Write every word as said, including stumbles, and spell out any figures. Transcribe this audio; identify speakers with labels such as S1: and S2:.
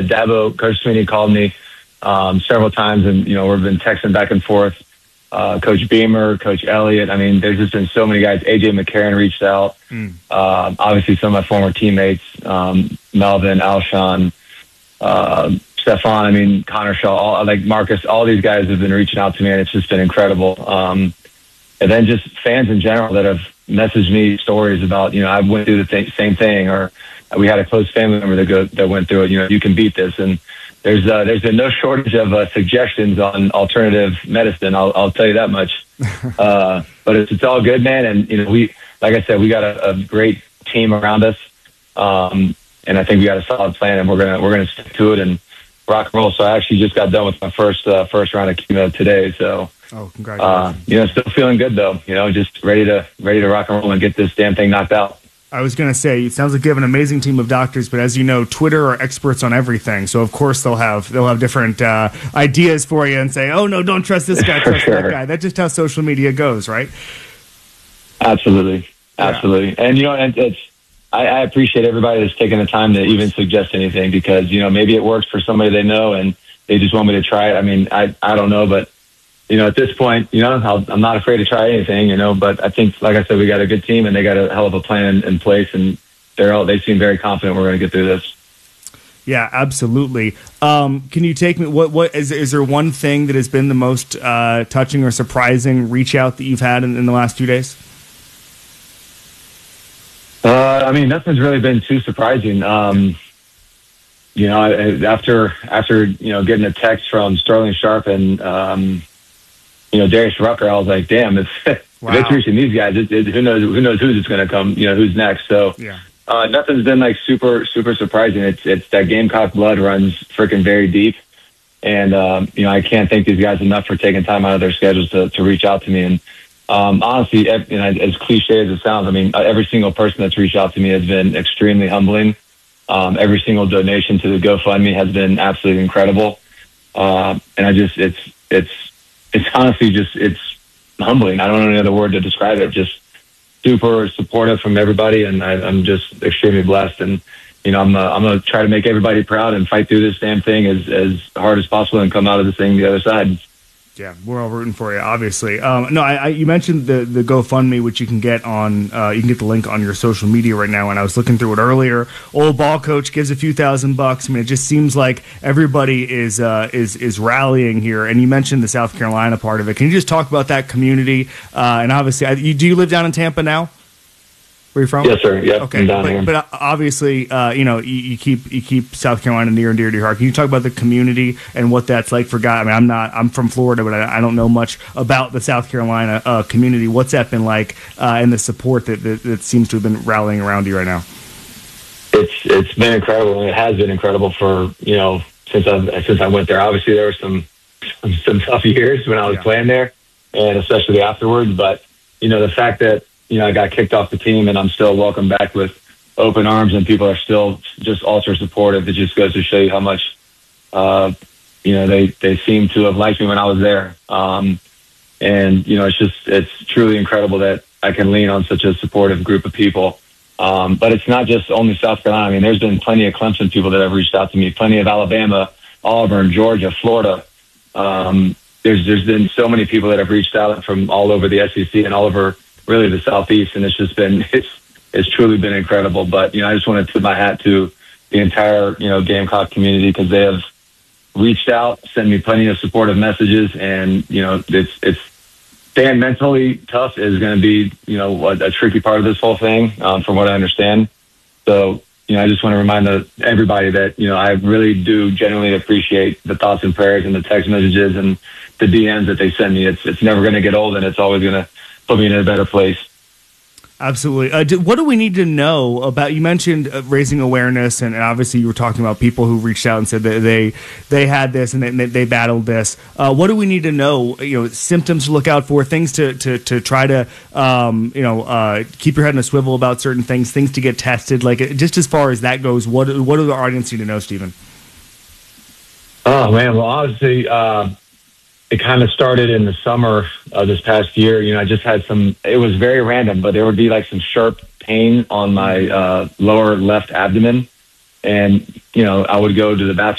S1: Dabo, Coach Sweeney called me um, several times, and you know we've been texting back and forth. Uh, Coach Beamer, Coach Elliott. I mean, there's just been so many guys. A J McCarron reached out. Mm. Uh, obviously, some of my former teammates, um, Melvin, Alshon, uh, Stefan. I mean, Connor Shaw, all, like Marcus. All these guys have been reaching out to me, and it's just been incredible. Um, and then just fans in general that have messaged me stories about, you know, I went through the th- same thing, or we had a close family member that go, that went through it. You know, you can beat this, and There's uh, there's been no shortage of uh, suggestions on alternative medicine. I'll I'll tell you that much. uh, but it's it's all good, man. And you know, we like I said, we got a, a great team around us, um, and I think we got a solid plan, and we're gonna we're gonna stick to it and rock and roll. So I actually just got done with my first uh, first round of chemo today. So
S2: oh, congratulations!
S1: Uh, you know, still feeling good though. You know, just ready to ready to rock and roll and get this damn thing knocked out.
S2: I was going to say, it sounds like you have an amazing team of doctors, but as you know, Twitter are experts on everything. So of course they'll have they'll have different uh, ideas for you and say, "Oh no, don't trust this guy, trust sure. that guy." That's just how social media goes, right?
S1: Absolutely, absolutely. Yeah. And you know, and it's I, I appreciate everybody that's taking the time to even suggest anything, because you know maybe it works for somebody they know and they just want me to try it. I mean, I I don't know, but. You know, at this point, you know, I'll, I'm not afraid to try anything, you know, but I think, like I said, we got a good team and they got a hell of a plan in, in place, and they're all, they seem very confident we're going to get through this.
S2: Yeah, absolutely. Um, can you take me, what, what is, is there one thing that has been the most uh, touching or surprising reach out that you've had in, in the last few days?
S1: Uh, I mean, nothing's really been too surprising. Um, you know, after, after, you know, getting a text from Sterling Sharp and, um, you know, Darius Rucker, I was like, damn, it's, wow. if it's reaching these guys, it, it, who knows, who knows who's it's going to come, you know, who's next. So
S2: yeah.
S1: uh, nothing's been like super, super surprising. It's, it's that Gamecock blood runs freaking very deep. And, um, you know, I can't thank these guys enough for taking time out of their schedules to, to reach out to me. And um, honestly, you know, as cliche as it sounds, I mean, every single person that's reached out to me has been extremely humbling. Um, every single donation to the GoFundMe has been absolutely incredible. Uh, and I just, it's, it's, It's honestly just, it's humbling. I don't know any other word to describe it. Just super supportive from everybody. And I, I'm just extremely blessed. And, you know, I'm, uh, I'm going to try to make everybody proud and fight through this damn thing as, as hard as possible and come out of this thing the other side.
S2: Yeah, we're all rooting for you, obviously. Um, no, I, I, you mentioned the the GoFundMe, which you can get on. Uh, you can get the link on your social media right now. And I was looking through it earlier. Old ball coach gives a few thousand bucks. I mean, it just seems like everybody is uh, is is rallying here. And you mentioned the South Carolina part of it. Can you just talk about that community? Uh, and obviously, I, you, do you live down in Tampa now? Where are you from?
S1: Yes, sir. Yep.
S2: Okay, but, but obviously, uh, you know, you, you keep you keep South Carolina near and dear to your heart. Can you talk about the community and what that's like for guys? I mean, I'm not, I'm from Florida, but I, I don't know much about the South Carolina uh, community. What's that been like, uh, and the support that, that that seems to have been rallying around you right now?
S1: It's it's been incredible, and it has been incredible for you know since I since I went there. Obviously, there were some some, some tough years when I was yeah. playing there, and especially afterwards. But you know, the fact that you know, I got kicked off the team and I'm still welcome back with open arms and people are still just ultra supportive. It just goes to show you how much, uh, you know, they, they seem to have liked me when I was there. Um, and, you know, it's just, it's truly incredible that I can lean on such a supportive group of people. Um, but it's not just only South Carolina. I mean, there's been plenty of Clemson people that have reached out to me, plenty of Alabama, Auburn, Georgia, Florida. Um, there's, there's been so many people that have reached out from all over the S E C and all over really the Southeast, and it's just been it's it's truly been incredible. But you know, I just want to tip my hat to the entire you know Gamecock community, because they have reached out, sent me plenty of supportive messages, and you know it's it's staying mentally tough is going to be you know a, a tricky part of this whole thing, um, from what I understand. So you know, I just want to remind the, everybody that you know I really do genuinely appreciate the thoughts and prayers and the text messages and the D Ms that they send me. It's it's never going to get old, and it's always going to put me in a better place.
S2: Absolutely. Uh, do, what do we need to know about, you mentioned uh, raising awareness, and, and obviously you were talking about people who reached out and said that they they had this and they, they battled this. Uh, what do we need to know, you know, symptoms to look out for, things to, to, to try to, um, you know, uh, keep your head in a swivel about certain things, things to get tested, like just as far as that goes, what, what do the audience need to know, Stephen?
S1: Oh, man. Well, obviously, uh, it kind of started in the summer of this past year. You know, I just had some, it was very random, but there would be like some sharp pain on my uh, lower left abdomen. And, you know, I would go to the bathroom